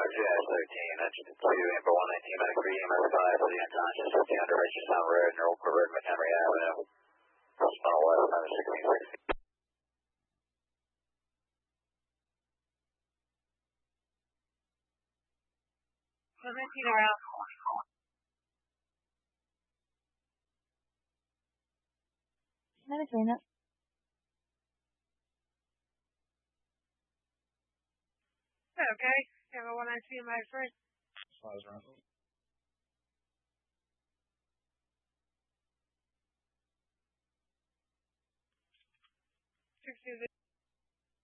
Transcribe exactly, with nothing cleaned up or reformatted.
Roger, thirteen, engine two, Amber one nineteen, medic three, M S five, for the unconscious, fifteen hundred Richardstown Road, Neural Court Road, McHenry Avenue. Hospital West, number sixteen sixty. nineteen around. Medic unit. Okay, Amber one nineteen, medic three. Five rounds. sixty